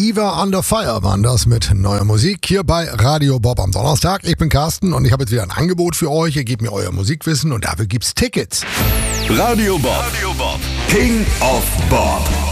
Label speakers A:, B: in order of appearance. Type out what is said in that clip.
A: Diva Under Fire waren das mit neuer Musik hier bei Radio Bob am Donnerstag. Ich bin Carsten und ich habe jetzt wieder ein Angebot für euch. Ihr gebt mir euer Musikwissen und dafür gibt's Tickets.
B: Radio Bob, King of Bob.